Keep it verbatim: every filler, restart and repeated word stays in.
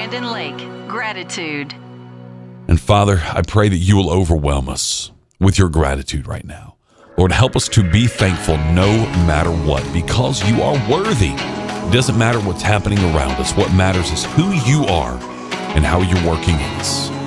Brandon Lake, gratitude. And Father, I pray that you will overwhelm us with your gratitude right now. Lord, help us to be thankful no matter what, because you are worthy. It doesn't matter what's happening around us. What matters is who you are and how you're working in us.